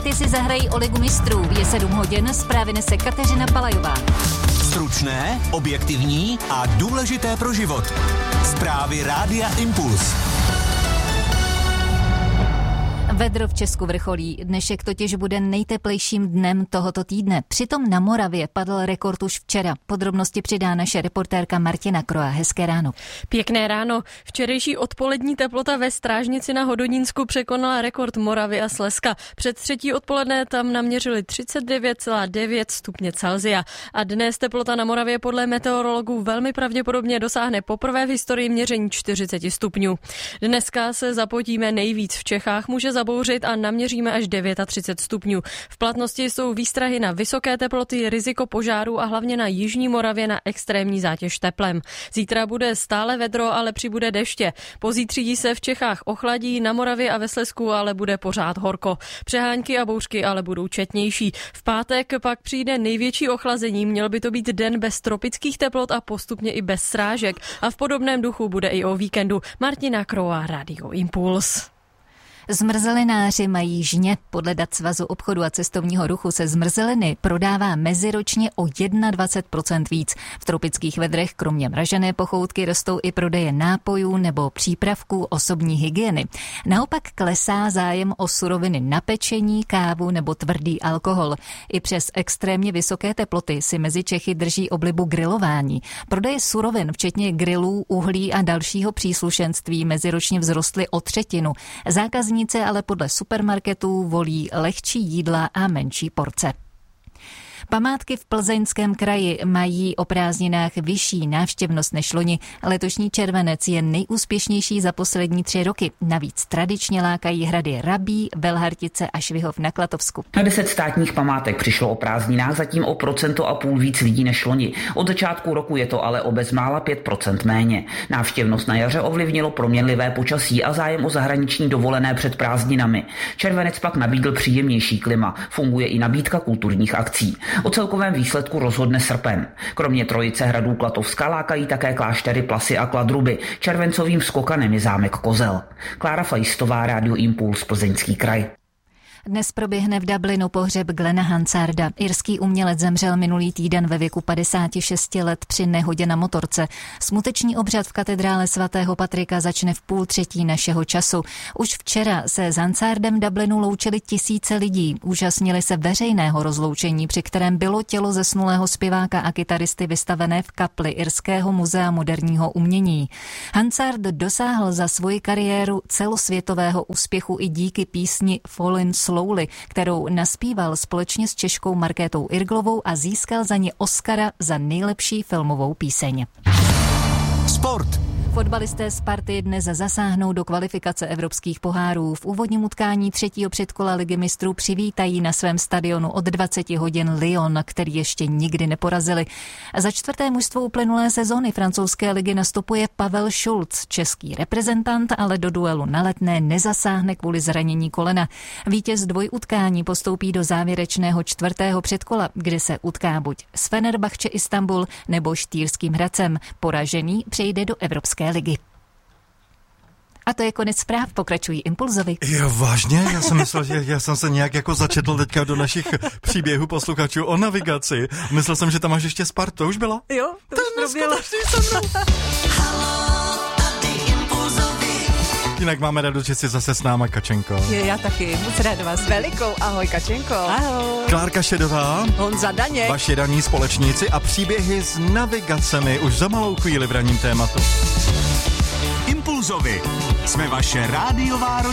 Liberty si zahrají o Ligu mistrů. Je 7 hodin, zprávy nese Kateřina Palajová. Stručné, objektivní a důležité pro život. Zprávy Rádia Impuls. Vedro v Česku vrcholí. Dnešek totiž bude nejteplejším dnem tohoto týdne. Přitom na Moravě padl rekord už včera. Podrobnosti přidá naše reportérka Martina Kroa. Hezké ráno. Pěkné ráno. Včerejší odpolední teplota ve Strážnici na Hodonínsku překonala rekord Moravy a Slezska. Před třetí odpoledne tam naměřili 39,9 stupně Celsia. A dnes teplota na Moravě podle meteorologů velmi pravděpodobně dosáhne poprvé v historii měření 40 stupňů. Dneska se zapotíme nejvíc v Čechách, může zabouřit a naměříme až 39 stupňů. V platnosti jsou výstrahy na vysoké teploty, riziko požáru a hlavně na jižní Moravě na extrémní zátěž teplem. Zítra bude stále vedro, ale přibude deště. Pozítří se v Čechách ochladí, na Moravě a ve Slezsku ale bude pořád horko. Přehánky a bouřky ale budou četnější. V pátek pak přijde největší ochlazení, měl by to být den bez tropických teplot a postupně i bez srážek. A v podobném duchu bude i o víkendu. Martina Kroa, Radio Impuls. Zmrzelináři mají žně. Podle dat Svazu obchodu a cestovního ruchu se zmrzeliny prodává meziročně o 21% víc. V tropických vedrech kromě mražené pochoutky rostou i prodeje nápojů nebo přípravků osobní hygieny. Naopak klesá zájem o suroviny na pečení, kávu nebo tvrdý alkohol. I přes extrémně vysoké teploty si mezi Čechy drží oblibu grilování. Prodeje surovin, včetně grillů, uhlí a dalšího příslušenství meziročně vzrostly o 1/3. Zákazníci ale podle supermarketů volí lehčí jídla a menší porce. Památky v Plzeňském kraji mají o prázdninách vyšší návštěvnost než loni. Letošní červenec je nejúspěšnější za poslední 3 roky. Navíc tradičně lákají hrady Rabí, Velhartice a Švihov na Klatovsku. Na 10 státních památek přišlo o prázdninách zatím o 1,5% víc lidí než loni. Od začátku roku je to ale o bezmála 5% méně. Návštěvnost na jaře ovlivnilo proměnlivé počasí a zájem o zahraniční dovolené před prázdninami. Červenec pak nabídl příjemnější klima. Funguje i nabídka kulturních akcí. O celkovém výsledku rozhodne srpen. Kromě trojice hradů Klatovska lákají také kláštery Plasy a Kladruby. Červencovým skokanem je zámek Kozel. Klára Fajstová, Radio Impuls, Plzeňský kraj. Dnes proběhne v Dublinu pohřeb Glena Hansarda. Irský umělec zemřel minulý týden ve věku 56 let při nehodě na motorce. Smuteční obřad v katedrále svatého Patrika začne v 2:30 našeho času. Už včera se s Hansardem v Dublinu loučili tisíce lidí. Účastnili se veřejného rozloučení, při kterém bylo tělo zesnulého zpěváka a kytaristy vystavené v kapli Irského muzea moderního umění. Hansard dosáhl za svoji kariéru celosvětového úspěchu i díky písni Fallin' Slowly, kterou naspíval společně s Češkou Markétou Irglovou a získal za ně Oscara za nejlepší filmovou píseň. Sport. Fotbalisté Sparty dnes zasáhnou do kvalifikace evropských pohárů. V úvodním utkání 3. předkola Ligy mistrů přivítají na svém stadionu od 20 hodin Lyon, který ještě nikdy neporazili. Za 4. mužstvo uplynulé sezóny francouzské ligy nastupuje Pavel Schulz. Český reprezentant ale do duelu na Letné nezasáhne kvůli zranění kolena. Vítěz dvojutkání postoupí do závěrečného 4. předkola, kde se utká buď s Fenerbahce Istanbul nebo Štýrským Hradcem. Poražený přejde do Evropské ligy. A to je konec zpráv, pokračují Impulzovi. Jo, vážně? Já jsem myslel, že já jsem se nějak jako začetl teďka do našich příběhů posluchačů o navigaci. Myslel jsem, že tam máš ještě Spartu, to už byla? Jo, to už proběhlo. Jinak máme radost, že jsi zase s náma, Kačenko. Já taky, moc rád vás. Velikou. Ahoj, Kačenko. Ahoj. Klárka Šedová, Honza Daněk. vaši ranní společníci a příběhy s navigacemi už za malou chvíli v ranním tématu. Impulzovi. Jsme vaše rádiová rodina.